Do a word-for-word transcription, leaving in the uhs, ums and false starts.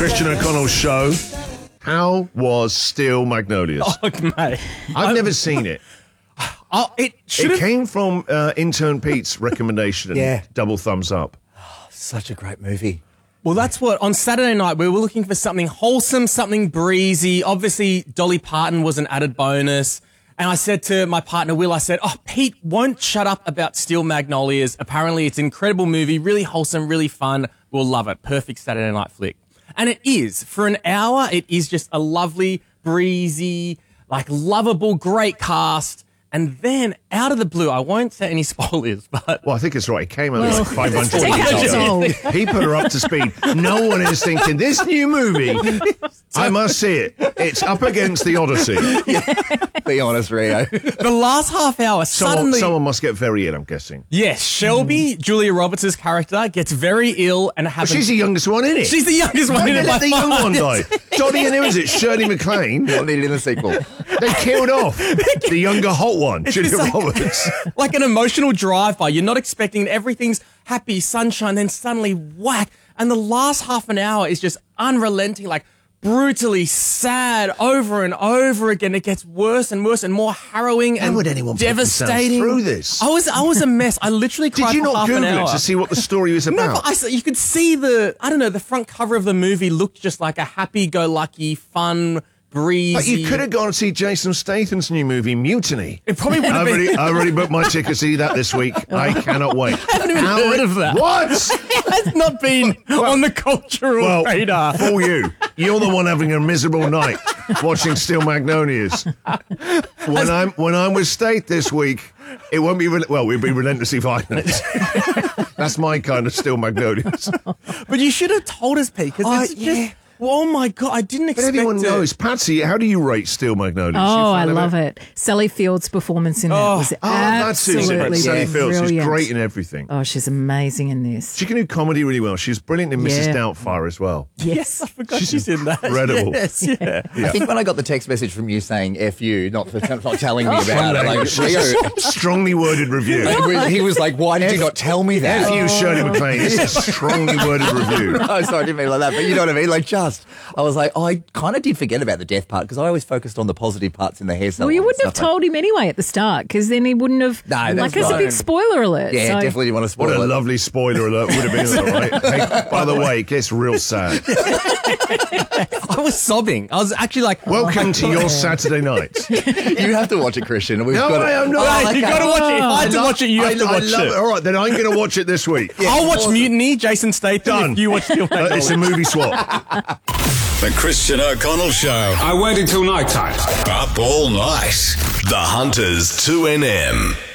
Christian O'Connell Show. How was Steel Magnolias? Oh, mate. I've I, never seen it. Oh, it should It came from uh, intern Pete's recommendation. Yeah. Double thumbs up. Such a great movie. Well, that's what, on Saturday night, we were looking for something wholesome, something breezy. Obviously, Dolly Parton was an added bonus. And I said to my partner, Will, I said, oh, Pete won't shut up about Steel Magnolias. Apparently, it's an incredible movie, really wholesome, really fun. We'll love it. Perfect Saturday night flick. And it is. For an hour, it is just a lovely, breezy, like lovable, great cast. And then, out of the blue, I won't say any spoilers, but... Well, I think it's right. It came out Well, like five hundred decades years ago. old. He put her up to speed. No one is thinking, this new movie, I must see it. It's up against the Odyssey. Be honest, Rio. The last half hour, Someone, suddenly... someone must get very ill, I'm guessing. Yes, Shelby, Julia Roberts' character, gets very ill and Well, has... she's the youngest one in it. She's the youngest one Why in did it they let by the young far. one die? Johnny and who is it? Shirley MacLaine. What needed in the sequel? They killed off the younger hot one, Julia just like- Roberts. Like an emotional drive-by. You're not expecting everything's happy, sunshine, then suddenly whack. And the last half an hour is just unrelenting, like brutally sad over and over again. It gets worse and worse and more harrowing How and would anyone put themselves devastating. through this? I was, I was a mess. I literally cried Did you for not half Google an hour. it to see what the story was No, about? but I, saw- you could see the, I don't know, the front cover of the movie looked just like a happy-go-lucky, fun, breezy. But you could have gone to see Jason Statham's new movie, Mutiny. It probably would have I've been. already, I already booked my ticket to see that this week. I cannot wait. I haven't even heard of that. What? It has not been on the cultural Well, radar. for you. You're the one having a miserable night watching Steel Magnolias. When I'm when I'm with State this week, it won't be, rel- well, we'll be relentlessly violent. That's my kind of Steel Magnolias. But you should have told us, Pete, because Oh, it's yeah. just, oh my God, I didn't But expect everyone it. knows. Patsy, how do you rate Steel Magnolias? Oh, I love it. Sally Field's performance in that Oh, was Oh, that's it. absolutely Sally Fields. She's brilliant. great in everything. Oh, she's amazing in this. She can do comedy really well. She's brilliant in Missus Yeah. Doubtfire as well. Yes, I forgot She's she's, in that. incredible. Yes, yeah. I think when I got the text message from you saying F you, not for not telling me about it, like, Rio, Strongly worded review. he was like, why did you not tell me that? F you, Shirley MacLaine. It's a strongly worded review. No, sorry, I didn't mean it like that, but you know what I mean? Like, just, I was like, oh, I kind of did forget about the death part because I always focused on the positive parts in the hair salon. Well, you wouldn't have and stuff like- told him anyway at the start because then he wouldn't have. No, that's like, it's a right. big spoiler alert. Yeah, so. definitely didn't want to spoil What a it. lovely spoiler alert would have been, all right? Hey, by the way, it gets real sad. I was sobbing. I was actually like, Welcome to your Saturday night. You have to watch it, Christian. We've No, got I it. am not. oh, you got to watch it. If I had to love- watch it, you have I, to I watch love it. All right, then I'm going to watch it this week. I'll watch Mutiny, Jason Statham, Done. if you watch Steel Uh, Magnolias. it's a movie swap. The Christian O'Connell Show. I waited till night time. Up all night. The Hunters two N M.